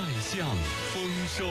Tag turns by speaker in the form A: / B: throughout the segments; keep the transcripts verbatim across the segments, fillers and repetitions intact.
A: 向丰收。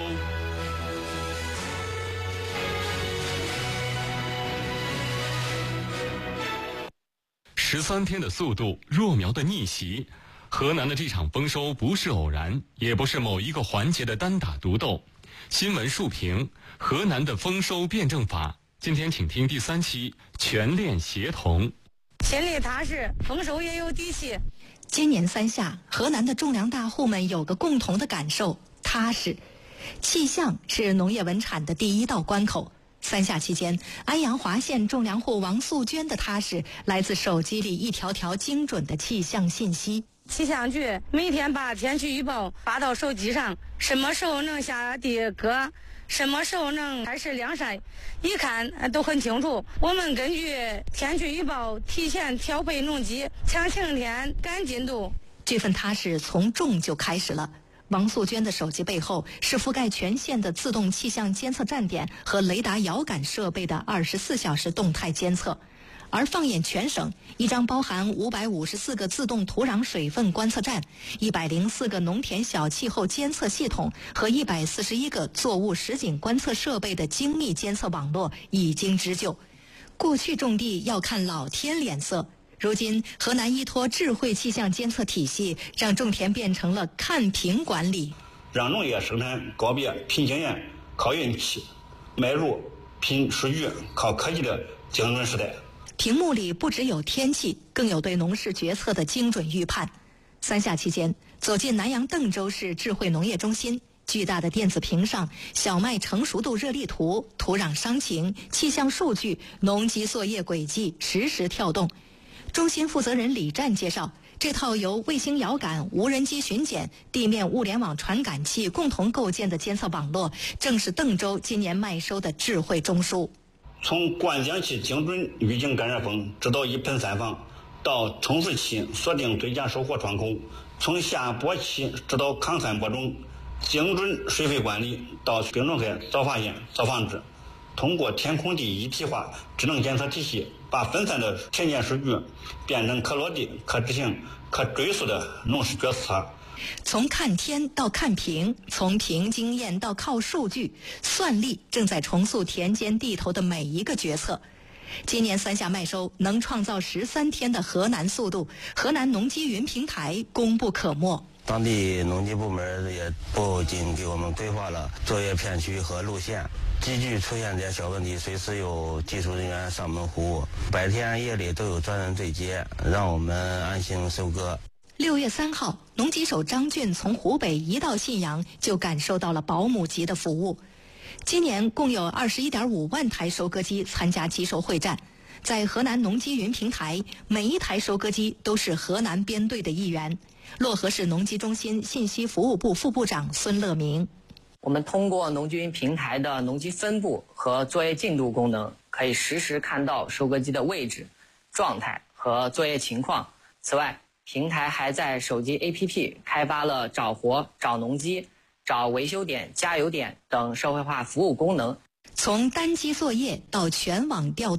A: 十三天的速度，弱苗的逆袭。河南的这场丰收不是偶然，也不是某一个环节的单打独斗。新闻述评：河南的丰收辩证法。今天请听第三期全链协同。
B: 心里踏实，丰收也有底气。
C: 今年三夏，河南的种粮大户们有个共同的感受：踏实。气象是农业文产的第一道关口。三夏期间，安阳华县种粮户王素娟的踏实来自手机里一条条精准的气象信息。
B: 气象局每天把天气预报发到手机上，什么时候能下地割，什么时候能开始晾晒，一看都很清楚。我们根据天气预报提前调配农机，抢晴天赶进度。
C: 这份踏实从种就开始了。王素娟的手机背后是覆盖全县的自动气象监测站点和雷达遥感设备的二十四小时动态监测。而放眼全省，一张包含五百五十四个自动土壤水分观测站、一百零四个农田小气候监测系统和一百四十一个作物实景观测设备的精密监测网络已经织就。过去种地要看老天脸色，如今河南依托智慧气象监测体系，让种田变成了看屏管理，
D: 让农业生产告别凭经验、靠运气，迈入凭数据、靠科技的精准时代。
C: 屏幕里不只有天气，更有对农事决策的精准预判。三夏期间，走进南阳邓州市智慧农业中心，巨大的电子屏上，小麦成熟度热力图、土壤伤情、气象数据、农机作业轨迹实时跳动。中心负责人李战介绍，这套由卫星遥感、无人机巡检、地面物联网传感器共同构建的监测网络，正是邓州今年麦收的智慧中枢。
D: 从灌浆期精准预警干扰风，直到一盆三防，到冲刺期锁定最佳收获窗口，从下播期直到抗旱播种，精准水费管理到病虫害早发现、早防治。通过天空地一体化智能监测体系，把分散的田间数据变成可落地、可执行、可追溯的农事决策。
C: 从看天到看屏，从凭经验到靠数据，算力正在重塑田间地头的每一个决策。今年三夏麦收能创造十三天的河南速度，河南农机云平台功不可没。
E: 当地农机部门也不仅给我们规划了作业片区和路线，机具出现点小问题，随时有技术人员上门服务，白天夜里都有专人对接，让我们安心收割。
C: 六月三号，农机手张俊从湖北一到信阳，就感受到了保姆级的服务。今年共有 二十一点五万台收割机参加机售会战，在河南农机云平台，每一台收割机都是河南编队的一员。漯河市农机中心信息服务部副部长孙乐明：
F: 我们通过农机云平台的农机分布和作业进度功能，可以实时看到收割机的位置、状态和作业情况。此外，平台还在手机 A P P 开发了找活、找农机、找维修点、加油点等社会化服务功能。
C: 从单机作业到全网调